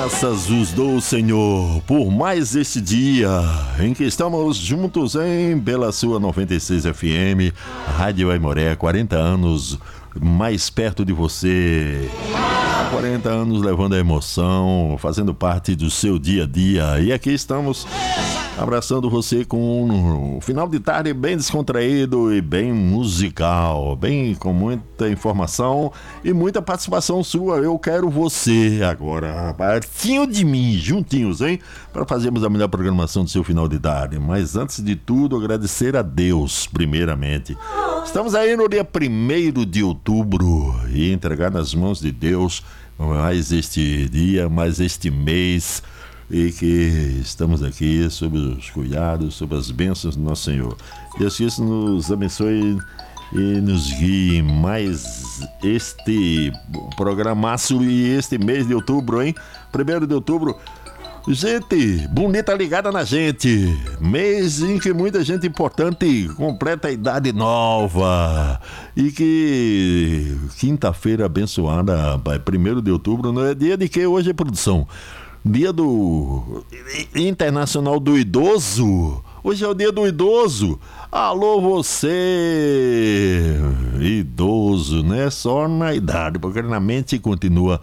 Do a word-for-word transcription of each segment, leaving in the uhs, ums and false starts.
Graças os dou, Senhor, por mais este dia em que estamos juntos em pela sua noventa e seis F M, Rádio Aimoré, quarenta anos mais perto de você. quarenta anos levando a emoção, fazendo parte do seu dia a dia. E aqui estamos abraçando você com um final de tarde bem descontraído e bem musical, bem com muita informação e muita participação sua. Eu quero você agora, pertinho de mim, juntinhos, hein? Para fazermos a melhor programação do seu final de tarde. Mas antes de tudo, agradecer a Deus, primeiramente. Estamos aí no dia primeiro de outubro e entregar nas mãos de Deus mais este dia, mais este mês, e que estamos aqui sob os cuidados, sob as bênçãos do nosso Senhor. Deus que isso nos abençoe e nos guie mais este programaço e este mês de outubro, hein? Primeiro de outubro. Gente bonita ligada na gente, mês em que muita gente importante completa a idade nova, e que quinta-feira abençoada, primeiro de outubro, não é dia de que hoje é produção? Dia do Internacional do Idoso. Hoje é o dia do idoso. Alô você, idoso, né? Só na idade, porque na mente continua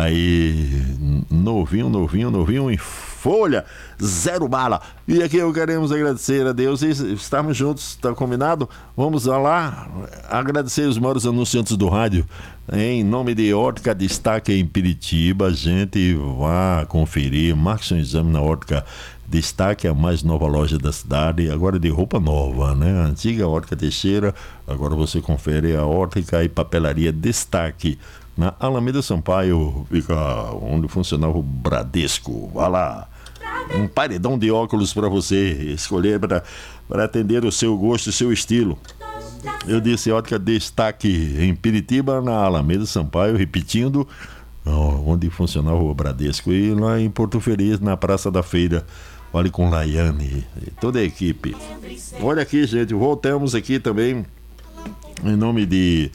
aí novinho, novinho, novinho em folha, zero bala. E aqui eu queremos agradecer a Deus e estamos juntos, tá combinado? Vamos lá agradecer os maiores anunciantes do rádio. Em nome de Ótica Destaque em Piritiba, gente, vá conferir, marque seu exame na Ótica Destaque, a mais nova loja da cidade, agora de roupa nova, né? A antiga Ótica Teixeira, agora você confere a Ótica e Papelaria Destaque, na Alameda Sampaio, fica onde funcionava o Bradesco. Vá lá, um paredão de óculos para você escolher para atender o seu gosto e seu estilo. Eu disse Ótica Destaque em Piritiba, na Alameda Sampaio, repetindo, onde funcionava o Bradesco, e lá em Porto Feliz, na Praça da Feira. Olhe com Laiane e toda a equipe. Olha aqui, gente, voltamos aqui também em nome de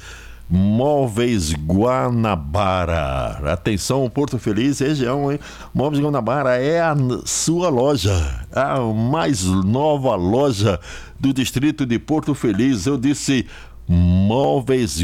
Móveis Guanabara. Atenção, Porto Feliz, região, hein? Móveis Guanabara é a sua loja, a mais nova loja do distrito de Porto Feliz. Eu disse Móveis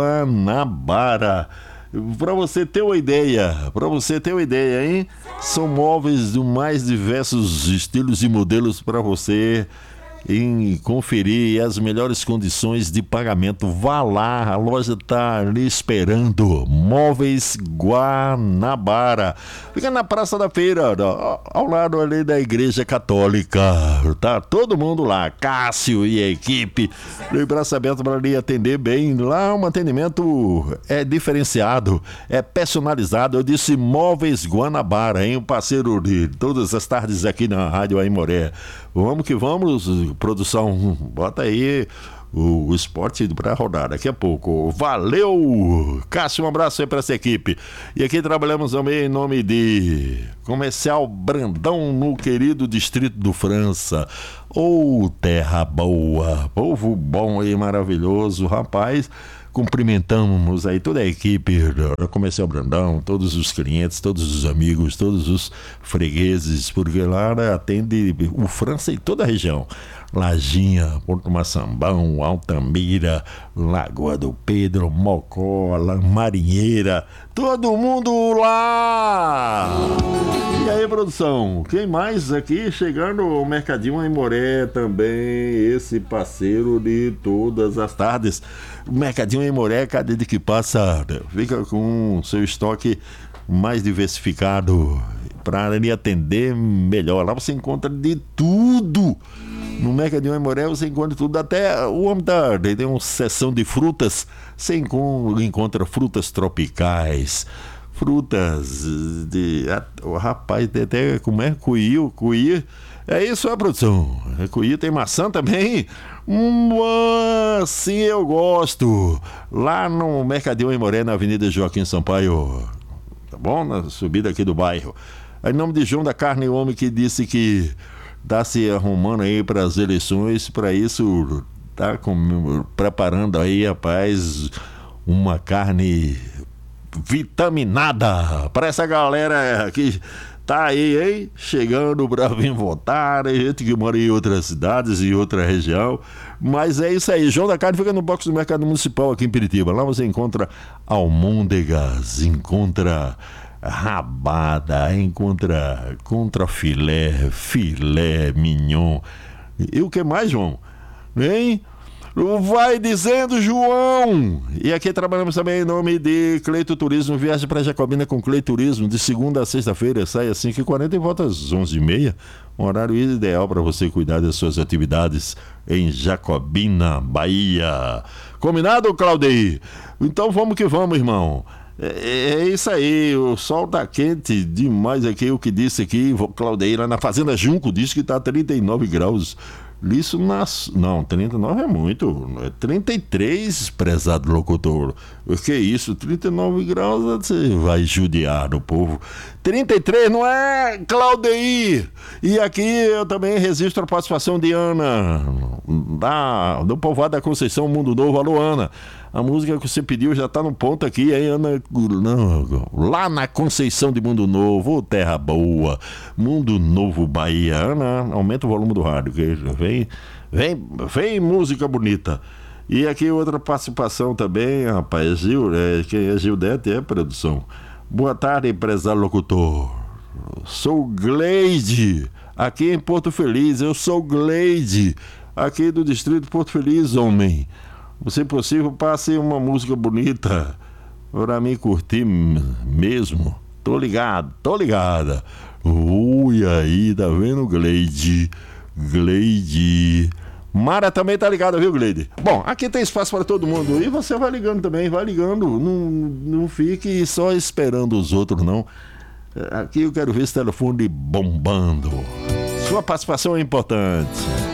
Guanabara. Para você ter uma ideia, para você ter uma ideia, hein? São móveis de mais diversos estilos e modelos para você em conferir as melhores condições de pagamento. Vá lá, a loja está ali esperando. Móveis Guanabara. Fica na Praça da Feira, ao lado ali da Igreja Católica. Tá todo mundo lá, Cássio e a equipe, de braço aberto para lhe atender bem. Lá um atendimento é diferenciado, é personalizado. Eu disse Móveis Guanabara, hein? Um parceiro de todas as tardes aqui na Rádio Aimoré. Vamos que vamos, produção, bota aí o, o esporte para rodar daqui a pouco. Valeu, Cássio, um abraço aí para essa equipe. E aqui trabalhamos também em nome de Comercial Brandão, no querido distrito do França. Ô, oh, terra boa, povo bom e maravilhoso, rapaz. Cumprimentamos aí toda a equipe da Comercial Brandão, todos os clientes, todos os amigos, todos os fregueses, porque lá atende o França e toda a região. Lajinha, Porto Maçambão, Altamira, Lagoa do Pedro, Mocó, Marinheira, todo mundo lá! E aí, produção, quem mais aqui? Chegando o Mercadinho Aimoré também, esse parceiro de todas as tardes. O Mercadinho Aimoré, cada dia que passa, fica com seu estoque mais diversificado para lhe atender melhor. Lá você encontra de tudo. No Mercadinho Aimoré você encontra tudo, até o homem tá, tem uma seção de frutas, você encontra frutas tropicais, frutas de... Oh, rapaz, tem até como é? Cuiu, cuiu. É isso, é, produção. Cuiu, tem maçã também. Hum, sim, eu gosto. Lá no Mercadinho Aimoré, na Avenida Joaquim Sampaio, tá bom? Na subida aqui do bairro. Em nome de João da Carne, o homem que disse que tá se arrumando aí para as eleições, para isso tá com, preparando aí, rapaz, uma carne vitaminada para essa galera que tá aí, hein? Chegando para vir votar, tem gente que mora em outras cidades, em outra região, mas é isso aí. João da Carne fica no box do Mercado Municipal aqui em Piritiba. Lá você encontra almôndegas, encontra rabada, encontra contrafilé, filé mignon. E o que mais, João? Hein? Vai dizendo, João! E aqui trabalhamos também em nome de Cleito Turismo. Viagem para Jacobina com Cleito Turismo de segunda a sexta-feira. Sai às cinco e quarenta e volta às onze e meia. Um horário ideal para você cuidar das suas atividades em Jacobina, Bahia. Combinado, Claudeir? Então vamos que vamos, irmão. É, é isso aí, o sol tá quente demais aqui. O que disse aqui, Claudeir, lá na Fazenda Junco, disse que tá trinta e nove graus. Isso nas... Não, trinta e nove é muito. É trinta e três, prezado locutor. O que é isso? trinta e nove graus, você vai judiar o povo. trinta e três, não é, Claudeir? E aqui eu também registro a participação de Ana, da, do povoado da Conceição, Mundo Novo. Alô, Ana. A música que você pediu já tá no ponto aqui, hein, Ana? Não, lá na Conceição de Mundo Novo, terra boa. Mundo Novo, Bahia. Ana, aumenta o volume do rádio, que vem, vem, vem música bonita. E aqui outra participação também, rapaz, Gil, é, quem é Gildete é produção. Boa tarde, empresário locutor. Sou Gleide, aqui em Porto Feliz. Eu sou Gleide, aqui do distrito Porto Feliz, homem. Se possível, passe uma música bonita para mim curtir mesmo. Tô ligado, tô ligada. Ui, aí, tá vendo, Gleide? Gleide. Mara também tá ligada, viu, Gleide? Bom, aqui tem espaço para todo mundo. E você vai ligando também, vai ligando. Não, não fique só esperando os outros, não. Aqui eu quero ver esse telefone bombando. Sua participação é importante.